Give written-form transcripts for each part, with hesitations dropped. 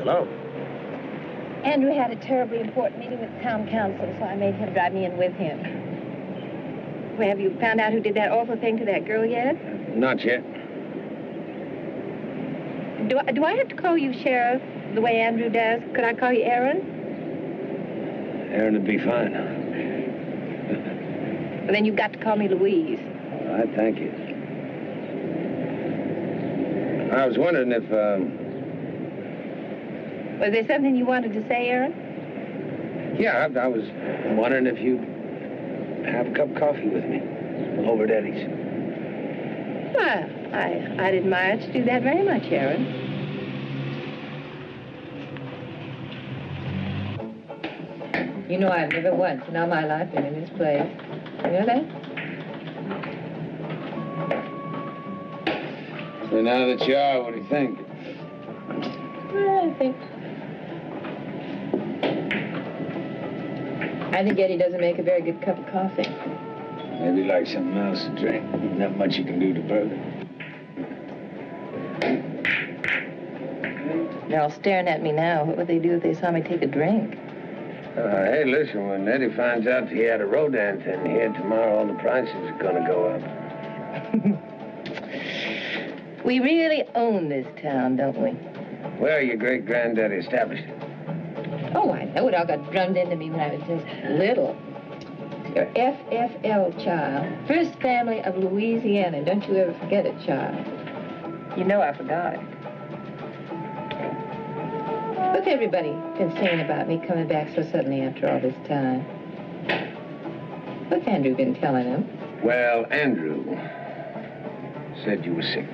Hello. Andrew had a terribly important meeting with the town council, so I made him drive me in with him. Well, have you found out who did that awful thing to that girl yet? Not yet. Do I have to call you Sheriff the way Andrew does? Could I call you Aaron? Aaron would be fine. Well, then you've got to call me Louise. All right, thank you. I was wondering if, Was there something you wanted to say, Aaron? Yeah, I was wondering if you'd have a cup of coffee with me over at Eddie's. Well, I'd admire to do that very much, Aaron. You know, I've never once in all my life been in this place. You know that? So now that you are, what do you think? Well, I think Eddie doesn't make a very good cup of coffee. Maybe like something else to drink. Not much you can do to burger. They're all staring at me now. What would they do if they saw me take a drink? Hey, listen, when Eddie finds out he had a rodent in here tomorrow, all the prices are gonna go up. We really own this town, don't we? Well, your great-granddaddy established it. Oh, I know it all got drummed into me when I was just little. Your FFL, child. First family of Louisiana. Don't you ever forget it, child. You know I forgot it. What's everybody been saying about me coming back so suddenly after all this time? What's Andrew been telling them? Well, Andrew said you were sick.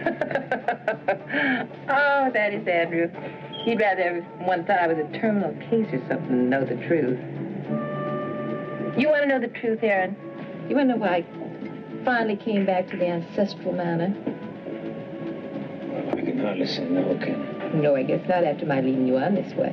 Oh, that is Andrew. He'd rather everyone thought I was a terminal case or something than know the truth. You want to know the truth, Aaron? You want to know why I finally came back to the ancestral manor? Well, I can hardly say no, can I? No, I guess not after my leading you on this way.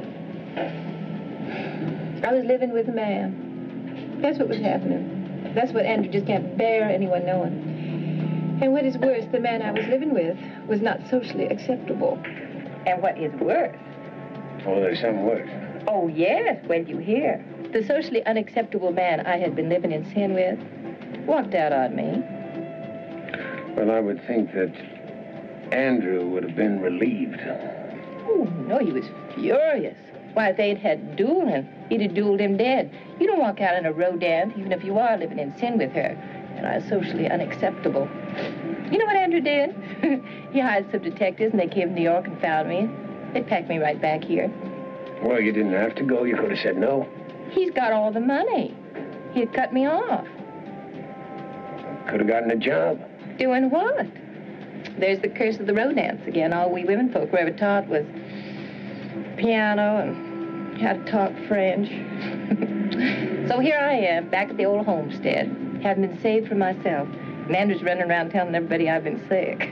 I was living with a man. That's what was happening. That's what Andrew just can't bear anyone knowing. And what is worse, the man I was living with was not socially acceptable. And what is worse? Oh, there's something worse. Oh, yes, well, you hear. The socially unacceptable man I had been living in sin with walked out on me. Well, I would think that Andrew would have been relieved. Oh, no, he was furious. Why, if they'd had dueling, he'd have dueled him dead. You don't walk out on a rodent, even if you are living in sin with her, and are socially unacceptable. You know what Andrew did? He hired some detectives, and they came to New York and found me. They packed me right back here. Well, you didn't have to go. You could have said no. He's got all the money. He had cut me off. Could have gotten a job. Doing what? There's the curse of the rodents again. All we women folk were ever taught was piano and how to talk French. So here I am, back at the old homestead, having been saved from myself. And Andrew's running around telling everybody I've been sick.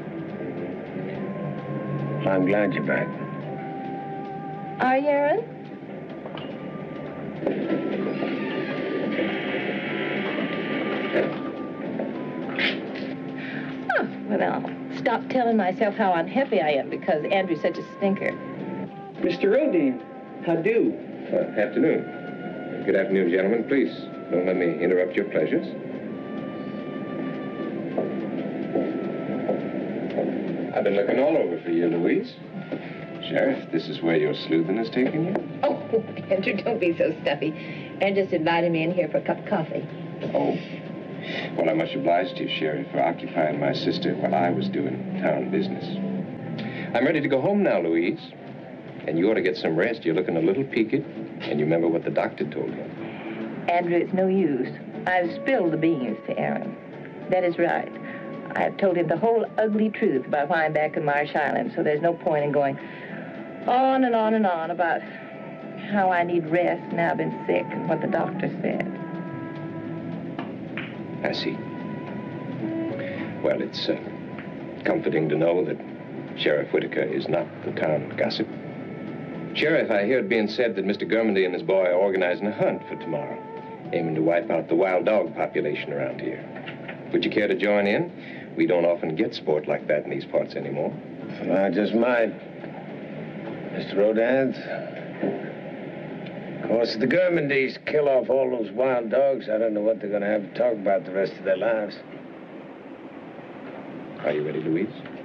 I'm glad you're back. Are you, Aaron? Oh, well, I'll stop telling myself how unhappy I am because Andrew's such a stinker. Mr. Rodin, how do? Afternoon. Good afternoon, gentlemen. Please, don't let me interrupt your pleasures. I've been looking all over for you, Louise. Sheriff, this is where your sleuthing is taking you? Oh, Andrew, don't be so stuffy. And just invited me in here for a cup of coffee. Oh. Well, I'm much obliged to you, Sheriff, for occupying my sister while I was doing town business. I'm ready to go home now, Louise. And you ought to get some rest. You're looking a little peaked. And you remember what the doctor told you. Andrew, it's no use. I've spilled the beans to Aaron. That is right. I've told him the whole ugly truth about why I'm back in Marsh Island, so there's no point in going on and on and on about how I need rest now I've been sick and what the doctor said. I see. Well, it's comforting to know that Sheriff Whitaker is not the town gossip. Sheriff, I hear it being said that Mr. Germandy and his boy are organizing a hunt for tomorrow, aiming to wipe out the wild dog population around here. Would you care to join in? We don't often get sport like that in these parts anymore. I just might. Mr. Rodin. Of course, if the Gurmandys kill off all those wild dogs, I don't know what they're going to have to talk about the rest of their lives. Are you ready, Louise?